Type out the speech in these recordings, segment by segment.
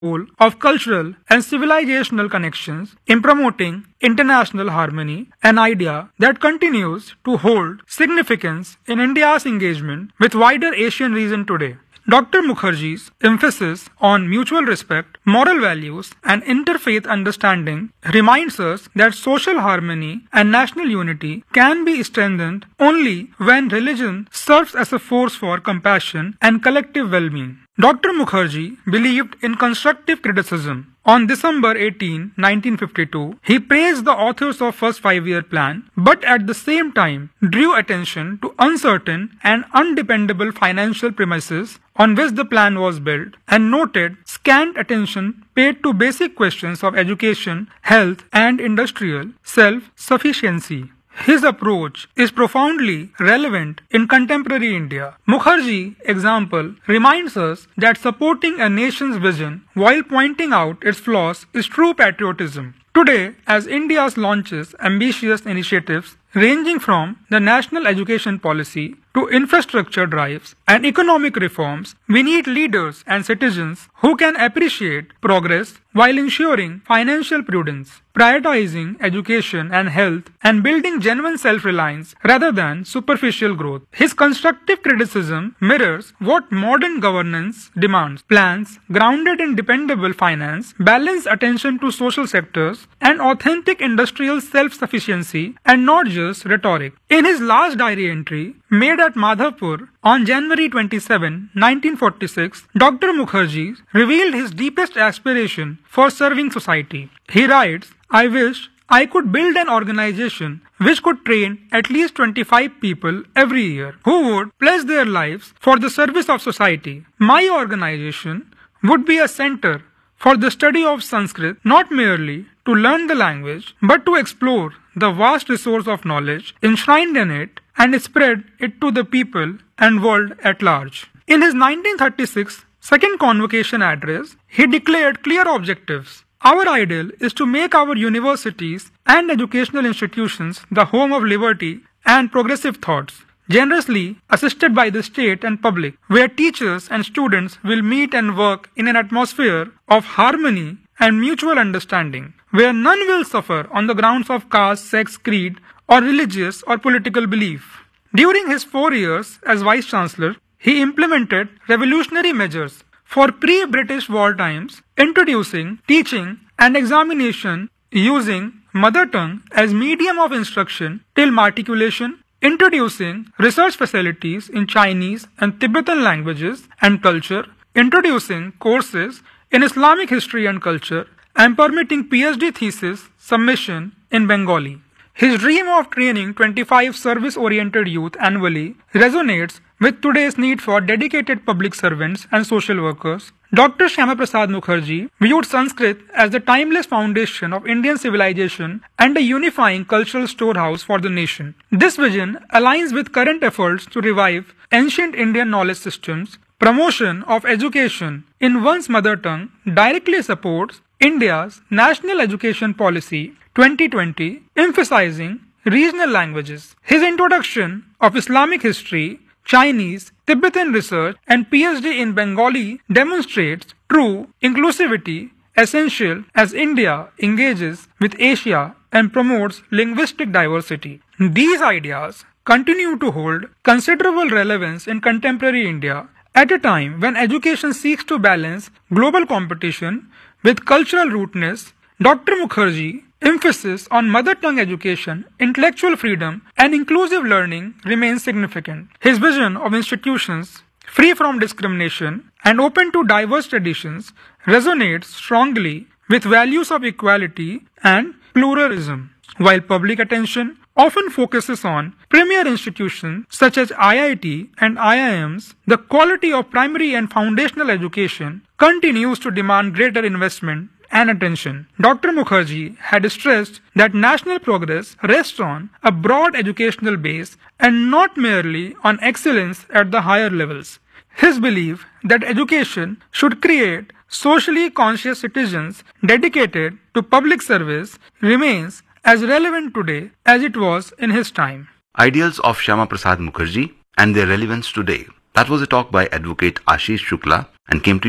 role of cultural and civilizational connections in promoting international harmony, an idea that continues to hold significance in India's engagement with wider Asian region today. Dr. Mukherjee's emphasis on mutual respect, moral values, and interfaith understanding reminds us that social harmony and national unity can be strengthened only when religion serves as a force for compassion and collective well-being. Dr. Mukherjee believed in constructive criticism. On December 18, 1952, he praised the authors of First Five-Year Plan, but at the same time drew attention to uncertain and undependable financial premises on which the plan was built, and noted scant attention paid to basic questions of education, health, and industrial self-sufficiency. His approach is profoundly relevant in contemporary India. Mukherjee's example reminds us that supporting a nation's vision while pointing out its flaws is true patriotism. Today, as India launches ambitious initiatives ranging from the national education policy to infrastructure drives and economic reforms, we need leaders and citizens who can appreciate progress while ensuring financial prudence, prioritizing education and health, and building genuine self-reliance rather than superficial growth. His constructive criticism mirrors what modern governance demands: plans grounded in dependable finance, balanced attention to social sectors, and authentic industrial self-sufficiency, and not just rhetoric. In his last diary entry, made at Madhavpur on January 27, 1946, Dr. Mukherjee revealed his deepest aspiration for serving society. He writes, "I wish I could build an organization which could train at least 25 people every year who would pledge their lives for the service of society. My organization would be a center for the study of Sanskrit, not merely to learn the language, but to explore the vast resource of knowledge enshrined in it and spread it to the people and world at large." In his 1936 second convocation address, he declared clear objectives. "Our ideal is to make our universities and educational institutions the home of liberty and progressive thoughts, generously assisted by the state and public, where teachers and students will meet and work in an atmosphere of harmony and mutual understanding, where none will suffer on the grounds of caste, sex, creed, or religious or political belief." During his 4 years as Vice Chancellor, he implemented revolutionary measures for pre-British war times, introducing teaching and examination using mother tongue as medium of instruction till matriculation, introducing research facilities in Chinese and Tibetan languages and culture, introducing courses in Islamic history and culture, and permitting PhD thesis submission in Bengali. His dream of training 25 service-oriented youth annually resonates with today's need for dedicated public servants and social workers. Dr. Shyama Prasad Mukherjee viewed Sanskrit as the timeless foundation of Indian civilization and a unifying cultural storehouse for the nation. This vision aligns with current efforts to revive ancient Indian knowledge systems. Promotion of education in one's mother tongue directly supports India's National Education Policy 2020, emphasizing regional languages. His introduction of Islamic history, Chinese, Tibetan research, and PhD in Bengali demonstrates true inclusivity, essential as India engages with Asia and promotes linguistic diversity. These ideas continue to hold considerable relevance in contemporary India at a time when education seeks to balance global competition with cultural rootedness. Dr. Mukherjee's emphasis on mother tongue education, intellectual freedom, and inclusive learning remains significant. His vision of institutions free from discrimination and open to diverse traditions resonates strongly with values of equality and pluralism. While public attention often focuses on premier institutions such as IIT and IIMs, the quality of primary and foundational education continues to demand greater investment and attention. Dr. Mukherjee had stressed that national progress rests on a broad educational base and not merely on excellence at the higher levels. His belief that education should create socially conscious citizens dedicated to public service remains as relevant today as it was in his time. Ideals of Shyama Prasad Mukherjee and their relevance today. That was a talk by Advocate Ashish Shukla and came to you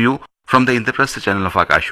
from the Indraprastha channel of Akashvani.